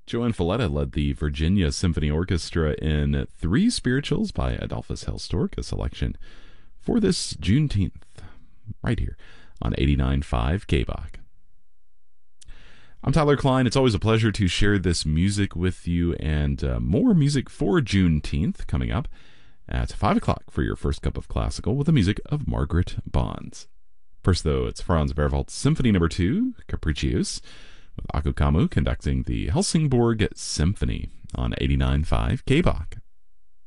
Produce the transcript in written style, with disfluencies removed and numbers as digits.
Joanne Folletta led the Virginia Symphony Orchestra in Three Spirituals by Adolphus Hellstork, a selection for this Juneteenth, right here on 89.5 KBOK. I'm Tyler Klein. It's always a pleasure to share this music with you, and more music for Juneteenth coming up at 5 o'clock for your first cup of classical with the music of Margaret Bonds. First, though, it's Franz Werfeld's Symphony No. 2, Capriccious, with Aku Kamu conducting the Helsingborg Symphony on 89.5 KBOK.